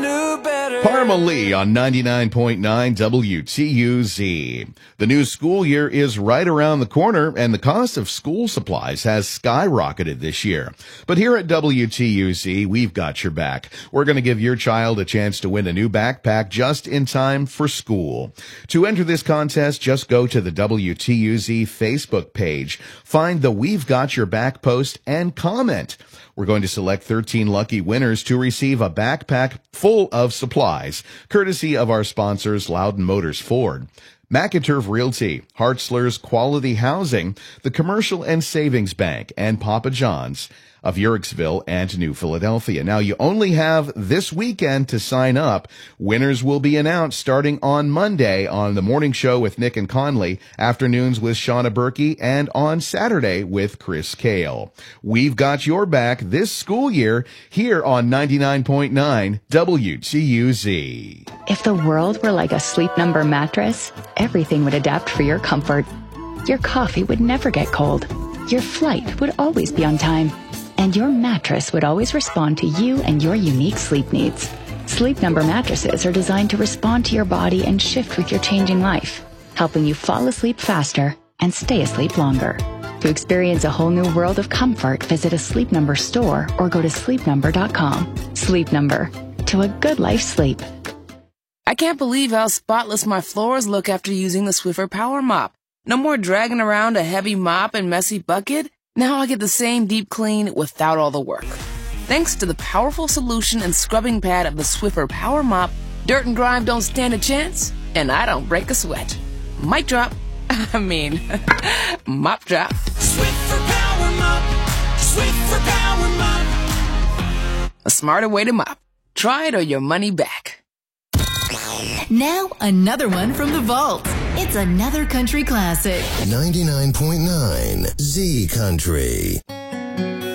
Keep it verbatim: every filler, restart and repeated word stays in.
knew better. Parma Lee on ninety-nine point nine W T U Z. The new school year is right around the corner, and the cost of school supplies has skyrocketed this year. But here at W T U Z, we've got your back. We're going to give your child a chance to win a new backpack just in time for school. To enter this contest, just go to the W T U Z Facebook page, find the We've Got Your Back post, and comment. We're going to select thirteen lucky winners to receive a backpack full of supplies, courtesy of our sponsors, Loudon Motors Ford, McInturf Realty, Hartzler's Quality Housing, the Commercial and Savings Bank, and Papa John's of Uricksville and New Philadelphia. Now, you only have this weekend to sign up. Winners will be announced starting on Monday on the morning show with Nick and Conley, afternoons with Shauna Berkey, and on Saturday with Chris Kale. We've got your back this school year here on ninety-nine point nine W T U Z. If the world were like a Sleep Number mattress, everything would adapt for your comfort. Your coffee would never get cold. Your flight would always be on time. And your mattress would always respond to you and your unique sleep needs. Sleep Number mattresses are designed to respond to your body and shift with your changing life, helping you fall asleep faster and stay asleep longer. To experience a whole new world of comfort, visit a Sleep Number store or go to sleep number dot com. Sleep Number. To a good life sleep. I can't believe how spotless my floors look after using the Swiffer Power Mop. No more dragging around a heavy mop and messy bucket. Now I get the same deep clean without all the work. Thanks to the powerful solution and scrubbing pad of the Swiffer Power Mop, dirt and grime don't stand a chance, and I don't break a sweat. Mic drop. I mean, mop drop. Swiffer Power Mop. Swiffer Power Mop. A smarter way to mop. Try it or your money back. Now, another one from the vault. It's another country classic. ninety-nine point nine Z Country.